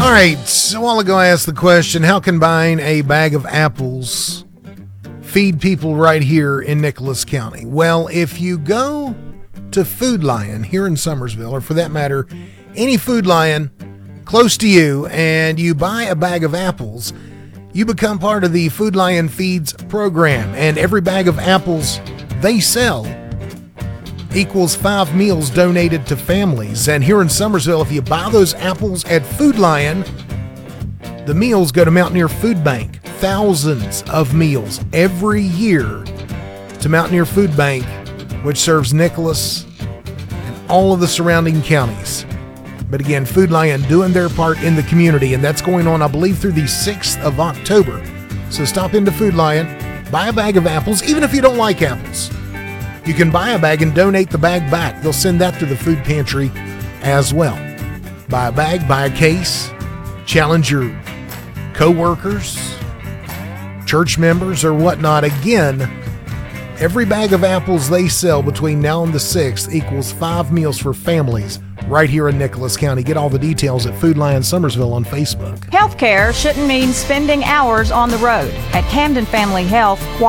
All right, so a while ago I asked the question, how can buying a bag of apples feed people right here in Nicholas County? Well, if you go to Food Lion here in Summersville, or for that matter, any Food Lion close to you, and you buy a bag of apples, you become part of the Food Lion Feeds program, and every bag of apples they sell equals 5 meals donated to families. And here in Summersville, if you buy those apples at Food Lion, the meals go to Mountaineer Food Bank. Thousands of meals every year to Mountaineer Food Bank, which serves Nicholas and all of the surrounding counties. But again, Food Lion doing their part in the community, and that's going on, I believe, through the 6th of October. So stop into Food Lion, buy a bag of apples, even if you don't like apples. You can buy a bag and donate the bag back. They'll send that to the food pantry as well. Buy a bag, buy a case, challenge your co-workers, church members, or whatnot. Again, every bag of apples they sell between now and the 6th equals 5 meals for families right here in Nicholas County. Get all the details at Food Lion Summersville on Facebook. Healthcare shouldn't mean spending hours on the road. At Camden Family Health,